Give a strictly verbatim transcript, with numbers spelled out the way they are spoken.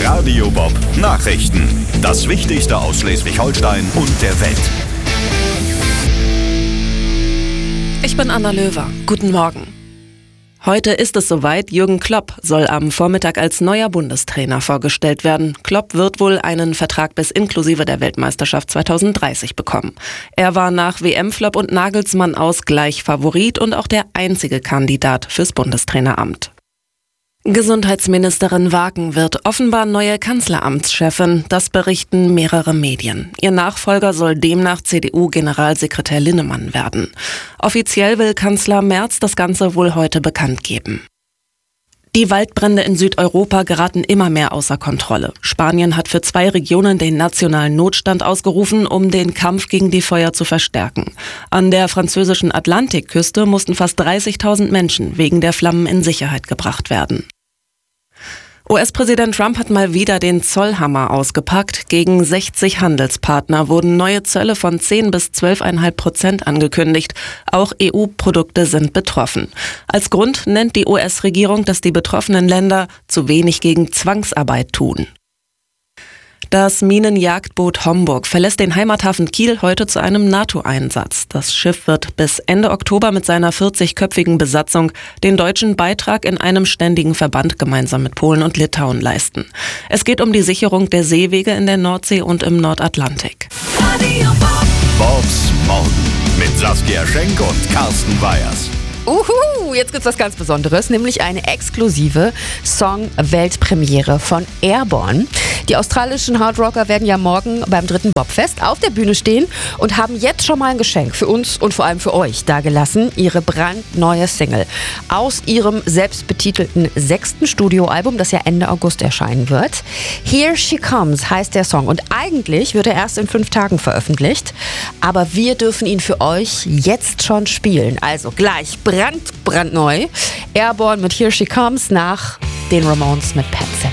Radio Bob Nachrichten. Das Wichtigste aus Schleswig-Holstein und der Welt. Ich bin Anna Löwer. Guten Morgen. Heute ist es soweit. Jürgen Klopp soll am Vormittag als neuer Bundestrainer vorgestellt werden. Klopp wird wohl einen Vertrag bis inklusive der Weltmeisterschaft zweitausenddreißig bekommen. Er war nach W M-Flop und Nagelsmann aus gleich Favorit und auch der einzige Kandidat fürs Bundestraineramt. Gesundheitsministerin Wagen wird offenbar neue Kanzleramtschefin, das berichten mehrere Medien. Ihr Nachfolger soll demnach C D U-Generalsekretär Linnemann werden. Offiziell will Kanzler Merz das Ganze wohl heute bekannt geben. Die Waldbrände in Südeuropa geraten immer mehr außer Kontrolle. Spanien hat für zwei Regionen den nationalen Notstand ausgerufen, um den Kampf gegen die Feuer zu verstärken. An der französischen Atlantikküste mussten fast dreißigtausend Menschen wegen der Flammen in Sicherheit gebracht werden. U S-Präsident Trump hat mal wieder den Zollhammer ausgepackt. Gegen sechzig Handelspartner wurden neue Zölle von zehn bis zwölf Komma fünf Prozent angekündigt. Auch E U-Produkte sind betroffen. Als Grund nennt die U S-Regierung, dass die betroffenen Länder zu wenig gegen Zwangsarbeit tun. Das Minenjagdboot Homburg verlässt den Heimathafen Kiel heute zu einem NATO-Einsatz. Das Schiff wird bis Ende Oktober mit seiner vierzigköpfigen Besatzung den deutschen Beitrag in einem ständigen Verband gemeinsam mit Polen und Litauen leisten. Es geht um die Sicherung der Seewege in der Nordsee und im Nordatlantik. Bobs Morgen mit Saskia Schenk und Carsten Weyers. Uhu, jetzt gibt's was ganz Besonderes, nämlich eine exklusive Song-Weltpremiere von Airborne. Die australischen Hardrocker werden ja morgen beim dritten Bobfest auf der Bühne stehen und haben jetzt schon mal ein Geschenk für uns und vor allem für euch dagelassen. Ihre brandneue Single aus ihrem selbstbetitelten sechsten Studioalbum, das ja Ende August erscheinen wird. Here She Comes heißt der Song und eigentlich wird er erst in fünf Tagen veröffentlicht. Aber wir dürfen ihn für euch jetzt schon spielen. Also gleich brand, brandneu. Airborne mit Here She Comes nach den Ramones mit Pet Sematary.